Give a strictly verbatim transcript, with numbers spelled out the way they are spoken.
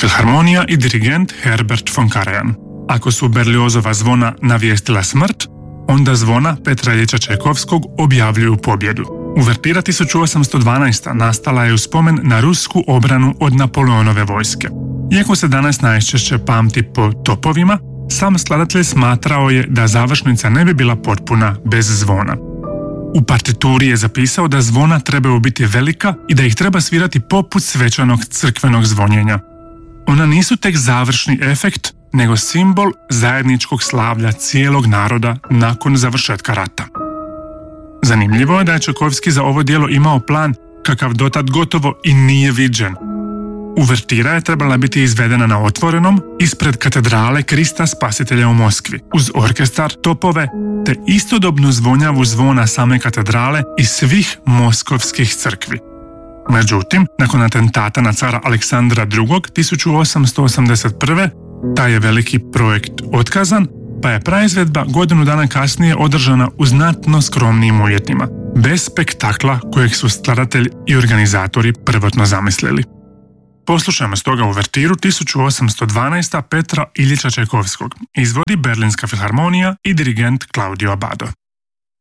filharmonija i dirigent Herbert von Karajan. Ako su Berliozova zvona navijestila smrt, onda zvona Petra Iljiča Čajkovskog objavljuju pobjedu. Uvertira tisuću osamsto dvanaesta. nastala je u spomen na rusku obranu od Napoleonove vojske. Iako se danas najčešće pamti po topovima, sam skladatelj smatrao je da završnica ne bi bila potpuna bez zvona. U partituri je zapisao da zvona trebaju biti velika i da ih treba svirati poput svečanog crkvenog zvonjenja. Ona nisu tek završni efekt, nego simbol zajedničkog slavlja cijelog naroda nakon završetka rata. Zanimljivo je da je Čajkovski za ovo djelo imao plan kakav dotad gotovo i nije viđen. Uvertira je trebala biti izvedena na otvorenom ispred katedrale Krista Spasitelja u Moskvi, uz orkestar, topove te istodobnu zvonjavu zvona same katedrale i svih moskovskih crkvi. Međutim, nakon atentata na cara Aleksandra drugog. tisuću osamsto osamdeset prve. taj je veliki projekt otkazan, pa je praizvedba godinu dana kasnije održana u znatno skromnijim uvjetima, bez spektakla kojeg su skladatelj i organizatori prvotno zamislili. Poslušajmo stoga uvertiru tisuću osamsto dvanaesta. Petra Iljiča Čajkovskog. Izvodi Berlinska filharmonija i dirigent Claudio Abbado.